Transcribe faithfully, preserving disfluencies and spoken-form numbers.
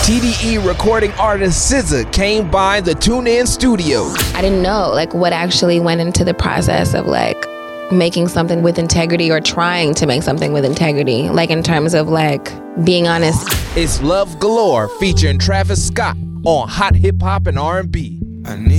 T D E recording artist S Z A came by the TuneIn Studios. I didn't know like what actually went into the process of like making something with integrity or trying to make something with integrity, like in terms of like being honest. It's Love Galore featuring Travis Scott on Hot Hip Hop and R and B. I need